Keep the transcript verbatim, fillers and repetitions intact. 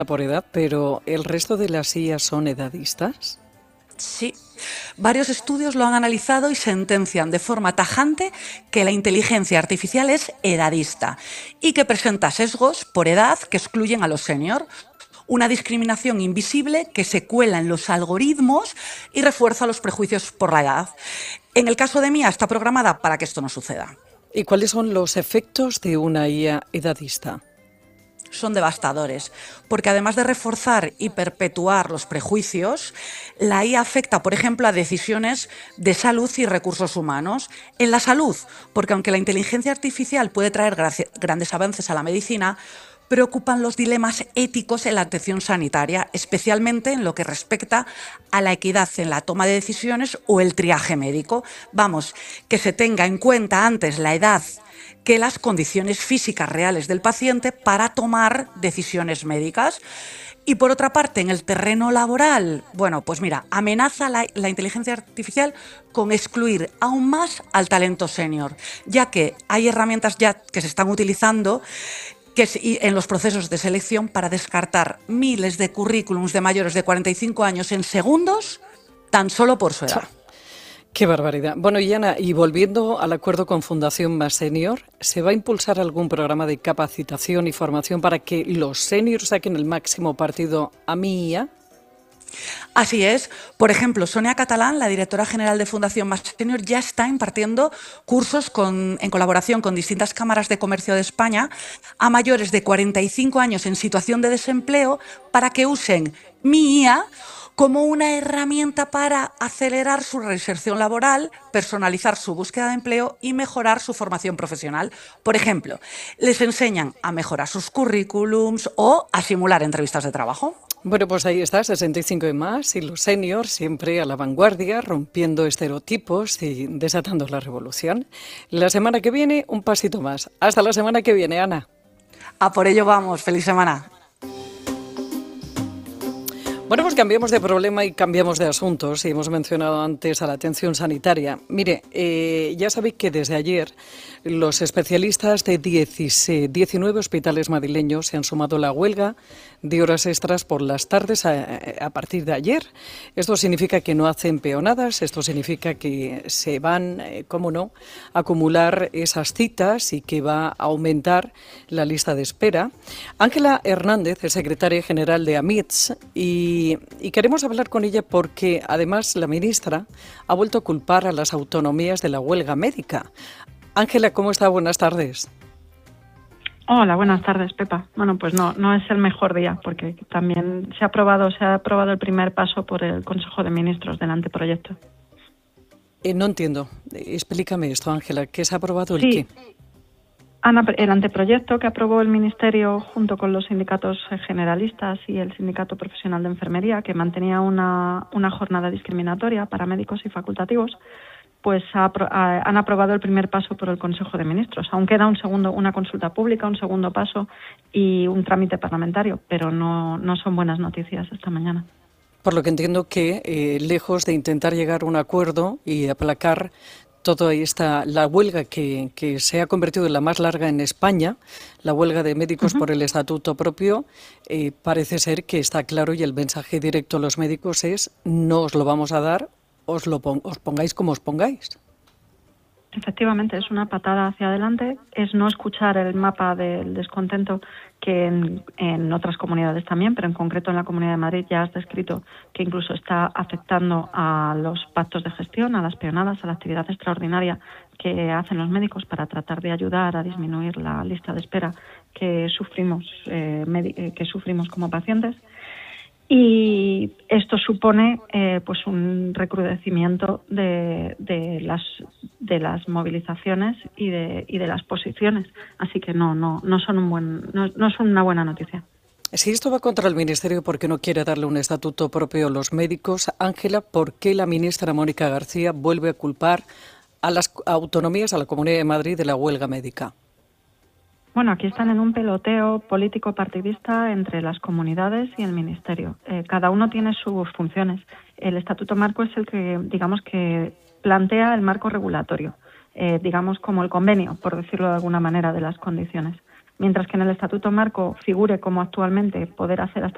por edad, pero ¿el resto de las I As son edadistas? Sí, varios estudios lo han analizado y sentencian de forma tajante que la inteligencia artificial es edadista y que presenta sesgos por edad que excluyen a los senior. Una discriminación invisible que se cuela en los algoritmos y refuerza los prejuicios por la edad. En el caso de Mía está programada para que esto no suceda. ¿Y cuáles son los efectos de una I A edadista? Son devastadores, porque además de reforzar y perpetuar los prejuicios, la I A afecta, por ejemplo, a decisiones de salud y recursos humanos. En la salud, porque aunque la inteligencia artificial puede traer grandes avances a la medicina, preocupan los dilemas éticos en la atención sanitaria, especialmente en lo que respecta a la equidad en la toma de decisiones o el triaje médico. Vamos, que se tenga en cuenta antes la edad que las condiciones físicas reales del paciente para tomar decisiones médicas. Y por otra parte, en el terreno laboral, bueno, pues mira, amenaza la, la inteligencia artificial con excluir aún más al talento senior, ya que hay herramientas ya que se están utilizando que es, en los procesos de selección para descartar miles de currículums de mayores de cuarenta y cinco años en segundos, tan solo por su edad. ¡Qué barbaridad! Bueno, y Ana, y volviendo al acuerdo con Fundación Más Senior, ¿se va a impulsar algún programa de capacitación y formación para que los seniors saquen el máximo partido a mi I A? Así es. Por ejemplo, Sonia Catalán, la directora general de Fundación Más Senior, ya está impartiendo cursos con, en colaboración con distintas cámaras de comercio de España a mayores de cuarenta y cinco años en situación de desempleo para que usen mi I A como una herramienta para acelerar su reinserción laboral, personalizar su búsqueda de empleo y mejorar su formación profesional. Por ejemplo, les enseñan a mejorar sus currículums o a simular entrevistas de trabajo. Bueno, pues ahí está, sesenta y cinco y más, y los seniors siempre a la vanguardia, rompiendo estereotipos y desatando la revolución. La semana que viene, un pasito más. Hasta la semana que viene, Ana. A por ello vamos. Feliz semana. Bueno, pues cambiamos de problema y cambiamos de asuntos. Y hemos mencionado antes a la atención sanitaria. Mire, eh, ya sabéis que desde ayer los especialistas de diecinueve hospitales madrileños se han sumado a la huelga de horas extras por las tardes a, a partir de ayer. Esto significa que no hacen peonadas, esto significa que se van, eh, cómo no, a acumular esas citas y que va a aumentar la lista de espera. Ángela Hernández es secretaria general de AMITS y, y queremos hablar con ella porque además la ministra ha vuelto a culpar a las autonomías de la huelga médica. Ángela, ¿cómo está? Buenas tardes. Hola, buenas tardes, Pepa. Bueno, pues no, no es el mejor día porque también se ha aprobado, se ha aprobado el primer paso por el Consejo de Ministros del anteproyecto. Eh, no entiendo. Explícame esto, Ángela. ¿Qué se ha aprobado el sí. qué? Ana, el anteproyecto que aprobó el Ministerio junto con los sindicatos generalistas y el Sindicato Profesional de Enfermería, que mantenía una, una jornada discriminatoria para médicos y facultativos, pues ha, ha, han aprobado el primer paso por el Consejo de Ministros. Aún queda un segundo, una consulta pública, un segundo paso y un trámite parlamentario, pero no, no son buenas noticias esta mañana. Por lo que entiendo que, eh, lejos de intentar llegar a un acuerdo y aplacar toda esta, la huelga que, que se ha convertido en la más larga en España, la huelga de médicos uh-huh. por el estatuto propio, eh, parece ser que está claro y el mensaje directo a los médicos es no os lo vamos a dar, os lo pon, os pongáis como os pongáis. Efectivamente, es una patada hacia adelante, es no escuchar el mapa del descontento que en, en otras comunidades también, pero en concreto en la Comunidad de Madrid ya has descrito que incluso está afectando a los pactos de gestión, a las peonadas, a la actividad extraordinaria que hacen los médicos para tratar de ayudar a disminuir la lista de espera que sufrimos, eh, med- que sufrimos como pacientes. Y esto supone eh, pues un recrudecimiento de, de las de las movilizaciones y de y de las posiciones, así que no no no son un buen no, no son una buena noticia. Si esto va contra el Ministerio porque no quiere darle un estatuto propio a los médicos, Ángela, ¿por qué la ministra Mónica García vuelve a culpar a las autonomías, a la Comunidad de Madrid, de la huelga médica? Bueno, aquí están en un peloteo político partidista entre las comunidades y el Ministerio. Eh, cada uno tiene sus funciones. El Estatuto Marco es el que, digamos, que plantea el marco regulatorio, eh, digamos, como el convenio, por decirlo de alguna manera, de las condiciones. Mientras que en el Estatuto Marco figure como actualmente poder hacer hasta